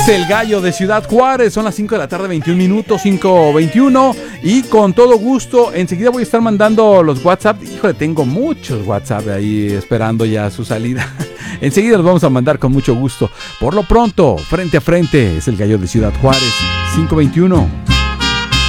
Es el Gallo de Ciudad Juárez, son las 5 de la tarde, 21 minutos, 5:21, y con todo gusto, enseguida voy a estar mandando los WhatsApp. Híjole, tengo muchos WhatsApp ahí esperando ya su salida. Enseguida los vamos a mandar con mucho gusto. Por lo pronto, frente a frente, es el Gallo de Ciudad Juárez, 5:21.